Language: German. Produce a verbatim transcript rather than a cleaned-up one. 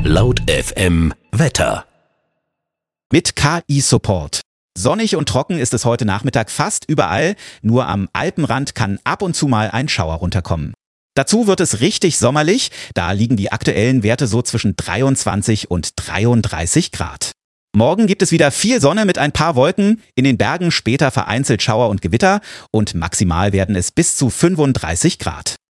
Laut F M Wetter. Mit K I-Support. Sonnig und trocken ist es heute Nachmittag fast überall, nur am Alpenrand kann ab und zu mal ein Schauer runterkommen. Dazu wird es richtig sommerlich, da liegen die aktuellen Werte so zwischen dreiundzwanzig und dreiunddreißig Grad. Morgen gibt es wieder viel Sonne mit ein paar Wolken, in den Bergen später vereinzelt Schauer und Gewitter und maximal werden es bis zu fünfunddreißig Grad.